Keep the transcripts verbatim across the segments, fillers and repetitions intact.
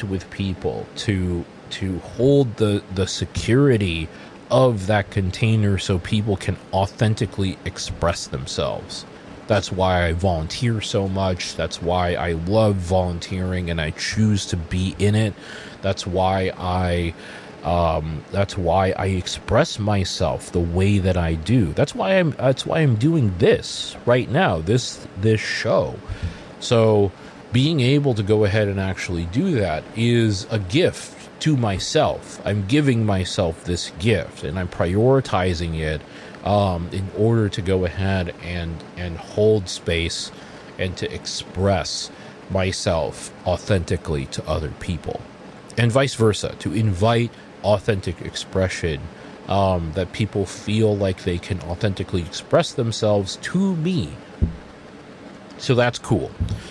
connect with people, to to hold the the security of that container so people can authentically express themselves. That's why I volunteer so much. That's why I love volunteering and I choose to be in it. That's why I um, that's why I express myself the way that I do. That's why I'm that's why I'm doing this right now, this this show. So being able to go ahead and actually do that is a gift to myself. I'm giving myself this gift, and I'm prioritizing it um, in order to go ahead and and hold space and to express myself authentically to other people, and vice versa, to invite authentic expression, um, that people feel like they can authentically express themselves to me. So that's cool.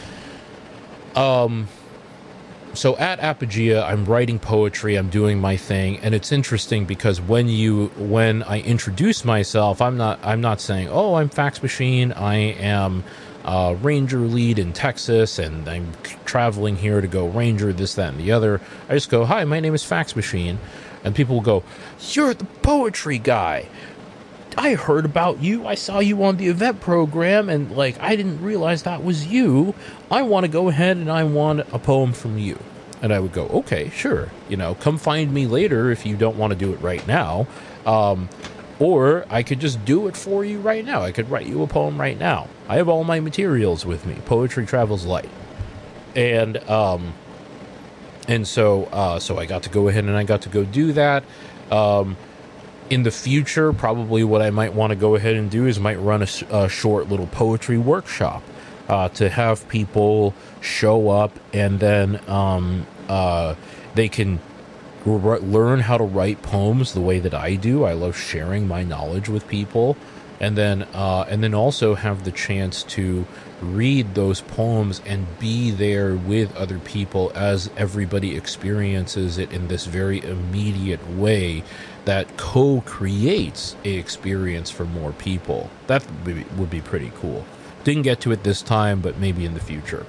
Um, so at Apogea, I'm writing poetry, I'm doing my thing, and it's interesting because when you, when I introduce myself, I'm not, I'm not saying, oh, I'm Fax Machine, I am uh, Ranger lead in Texas, and I'm traveling here to go Ranger, this, that, and the other. I just go, hi, my name is Fax Machine, and people will go, you're the poetry guy. I heard about you. I saw you on the event program, and like I didn't realize that was you. I want to go ahead and I want a poem from you. And I would go, okay, sure. You know, come find me later if you don't want to do it right now. Um, or I could just do it for you right now. I could write you a poem right now. I have all my materials with me. Poetry travels light. And um, and so uh, so I got to go ahead and I got to go do that. Um, In the future, probably what I might want to go ahead and do is might run a, a short little poetry workshop uh, to have people show up, and then um, uh, they can r- learn how to write poems the way that I do. I love sharing my knowledge with people, and then uh, and then also have the chance to read those poems and be there with other people as everybody experiences it in this very immediate way that co-creates a experience for more people. That would be, would be pretty cool. Didn't get to it this time, but maybe in the future.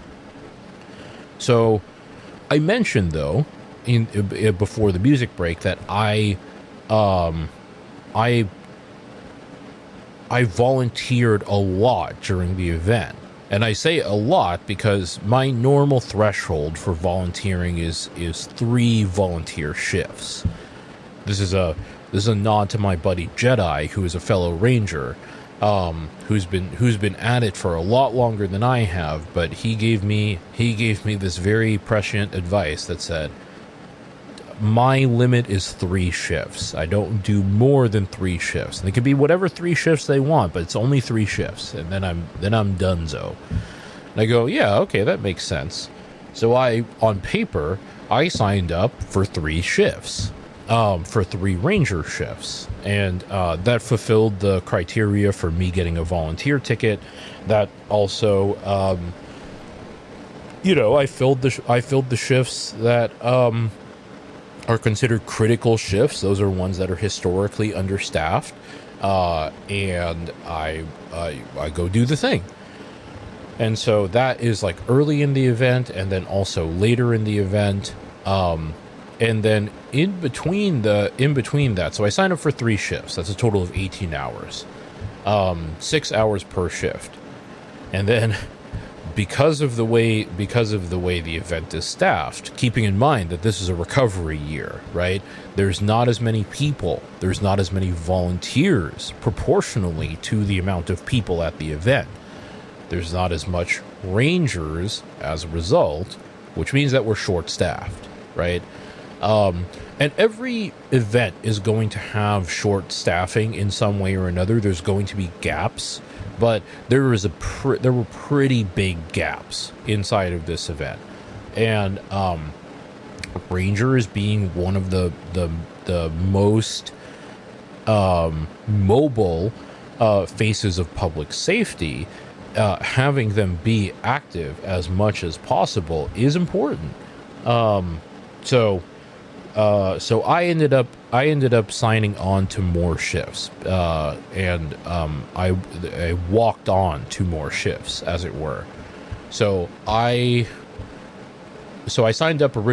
So I mentioned, though, in, in before the music break, that I um I I volunteered a lot during the event. And I say a lot because my normal threshold for volunteering is is three volunteer shifts. This is a this is a nod to my buddy Jedi, who is a fellow Ranger, um, who's been who's been at it for a lot longer than I have. But he gave me he gave me this very prescient advice that said, my limit is three shifts. I don't do more than three shifts. And it can be whatever three shifts they want, but it's only three shifts, and then I'm then I'm donezo. And I go, yeah, okay, that makes sense. So I, on paper, I signed up for three shifts. Um, for three Ranger shifts, and uh, that fulfilled the criteria for me getting a volunteer ticket. That also, um, you know, I filled the sh- I filled the shifts that um, are considered critical shifts. Those are ones that are historically understaffed, uh, and I, I I go do the thing. And so that is like early in the event, and then also later in the event. Um, And then in between the in between that, so I signed up for three shifts. That's a total of eighteen hours, um, six hours per shift. And then, because of the way because of the way the event is staffed, keeping in mind that this is a recovery year, right? There's not as many people. There's not as many volunteers proportionally to the amount of people at the event. There's not as much Rangers as a result, which means that we're short-staffed, right? Um, and every event is going to have short staffing in some way or another. There's going to be gaps, but there is a pr- there were pretty big gaps inside of this event, and um, Rangers being one of the the the most um, mobile uh, faces of public safety, uh, having them be active as much as possible is important. Um, so. Uh, so I ended up I ended up signing on to more shifts, uh, and um, I, I walked on to more shifts, as it were. So I so I signed up originally.